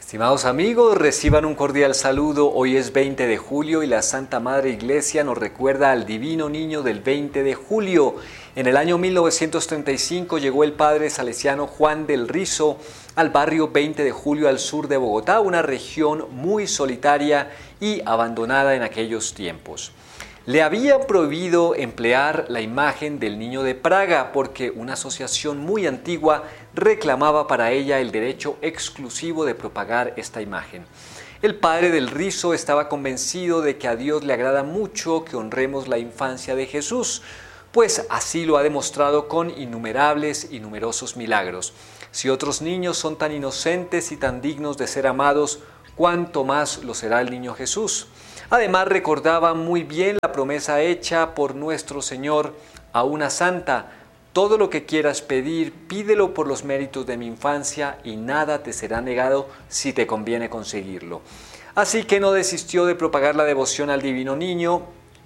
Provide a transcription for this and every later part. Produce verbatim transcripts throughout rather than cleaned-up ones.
Estimados amigos, reciban un cordial saludo. Hoy es veinte de julio y la Santa Madre Iglesia nos recuerda al Divino Niño del veinte de julio. En el año mil novecientos treinta y cinco llegó el padre salesiano Juan del Rizo al barrio veinte de julio al sur de Bogotá, una región muy solitaria y abandonada en aquellos tiempos. Le habían prohibido emplear la imagen del niño de Praga porque una asociación muy antigua reclamaba para ella el derecho exclusivo de propagar esta imagen. El padre del Rizo estaba convencido de que a Dios le agrada mucho que honremos la infancia de Jesús, pues así lo ha demostrado con innumerables y numerosos milagros. Si otros niños son tan inocentes y tan dignos de ser amados, ¿cuánto más lo será el niño Jesús? Además, recordaba muy bien la promesa hecha por nuestro Señor a una santa: todo lo que quieras pedir, pídelo por los méritos de mi infancia y nada te será negado si te conviene conseguirlo. Así que no desistió de propagar la devoción al Divino Niño,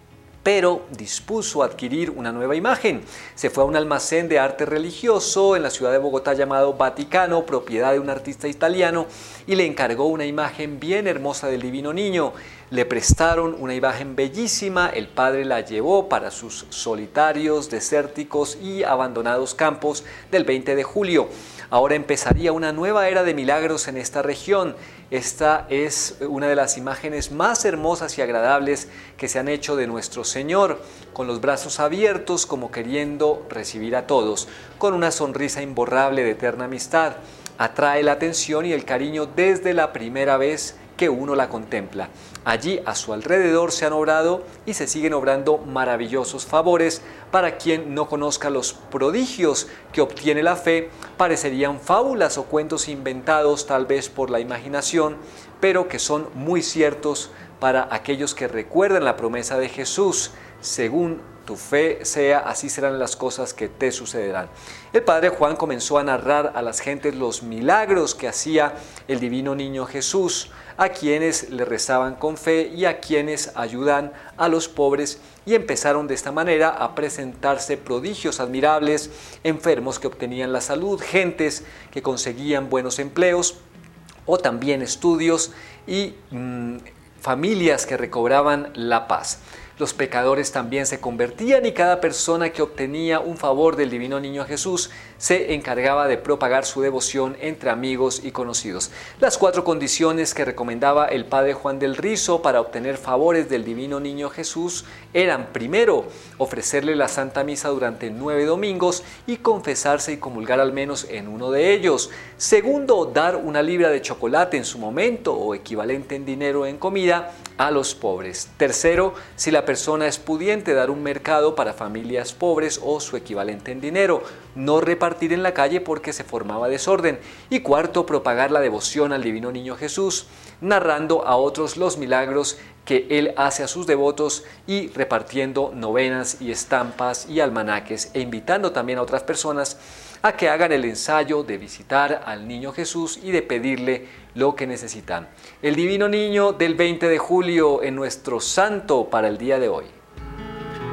pero dispuso adquirir una nueva imagen. Se fue a un almacén de arte religioso en la ciudad de Bogotá llamado Vaticano, propiedad de un artista italiano, y le encargó una imagen bien hermosa del Divino Niño. Le prestaron una imagen bellísima, el padre la llevó para sus solitarios, desérticos y abandonados campos del veinte de julio. Ahora empezaría una nueva era de milagros en esta región. Esta es una de las imágenes más hermosas y agradables que se han hecho de nuestro Señor, con los brazos abiertos como queriendo recibir a todos, con una sonrisa imborrable de eterna amistad. Atrae la atención y el cariño desde la primera vez que uno la contempla. Allí a su alrededor se han obrado y se siguen obrando maravillosos favores. Para quien no conozca los prodigios que obtiene la fe, parecerían fábulas o cuentos inventados tal vez por la imaginación, pero que son muy ciertos para aquellos que recuerdan la promesa de Jesús: según tu fe sea, así serán las cosas que te sucederán. El padre Juan comenzó a narrar a las gentes los milagros que hacía el Divino Niño Jesús, a quienes le rezaban con fe y a quienes ayudan a los pobres, y empezaron de esta manera a presentarse prodigios admirables: enfermos que obtenían la salud, gentes que conseguían buenos empleos o también estudios, y mmm, familias que recobraban la paz. Los pecadores también se convertían y cada persona que obtenía un favor del Divino Niño Jesús se encargaba de propagar su devoción entre amigos y conocidos. Las cuatro condiciones que recomendaba el padre Juan del Rizo para obtener favores del Divino Niño Jesús eran: primero, ofrecerle la Santa Misa durante nueve domingos y confesarse y comulgar al menos en uno de ellos; segundo, dar una libra de chocolate en su momento o equivalente en dinero o en comida a los pobres; tercero, si la persona es pudiente, dar un mercado para familias pobres o su equivalente en dinero; no repartir en la calle porque se formaba desorden; y cuarto, propagar la devoción al Divino Niño Jesús, narrando a otros los milagros que él hace a sus devotos y repartiendo novenas y estampas y almanaques, e invitando también a otras personas a que hagan el ensayo de visitar al Niño Jesús y de pedirle lo que necesitan. El Divino Niño del veinte de julio en nuestro santo para el día de hoy.